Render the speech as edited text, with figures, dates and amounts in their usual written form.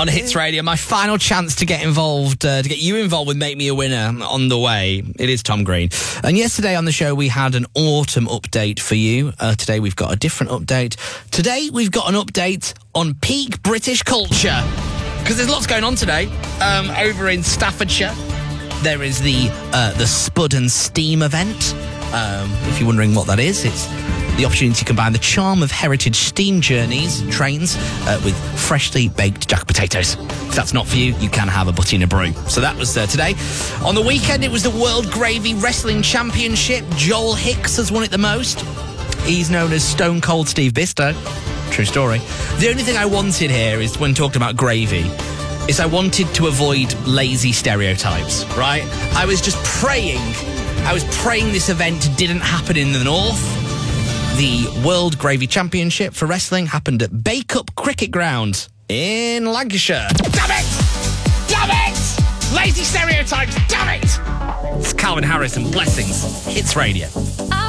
on Hits Radio. My final chance to get involved, to get you involved with Make Me a Winner on the way. It is Tom Green. And yesterday on the show, we had an autumn update for you. Today, we've got a different update. Today, we've got an update on peak British culture. Because there's lots going on today. Over in Staffordshire, there is the Spud and Steam event. If you're wondering what that is, it's the opportunity to combine the charm of heritage steam journeys, trains, with freshly baked jack potatoes. If that's not for you, you can have a butty and a brew. So that was today. On the weekend, it was the World Gravy Wrestling Championship. Joel Hicks has won it the most. He's known as Stone Cold Steve Bisto. True story. The only thing I wanted here is, when talking about gravy, is I wanted to avoid lazy stereotypes, right? I was praying this event didn't happen in the north. The World Gravy Championship for wrestling happened at Bacup Cricket Ground in Lancashire. Damn it! Damn it! Lazy stereotypes, damn it! It's Calvin Harris and Blessings. Hits Radio.